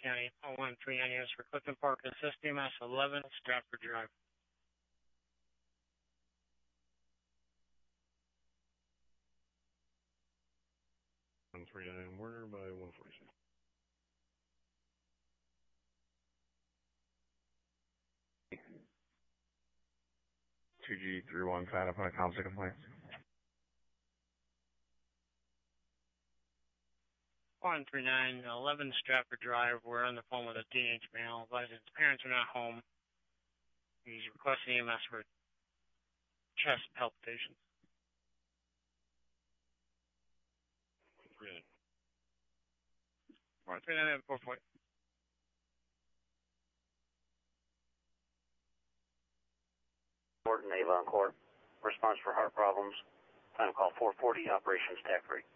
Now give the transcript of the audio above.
County, 0139 units for Clifton Park, assist EMS 11 Stratford Drive. 139 Werner by 146. G31 Fat upon a comms complaint. 139 11 Stratford Drive. We're on the phone with a teenage male. Advising his parents are not home. He's requesting EMS for chest palpitations. 139 448. Morton, Avon Court. Response for heart problems. Time call 440, operations TAC 3.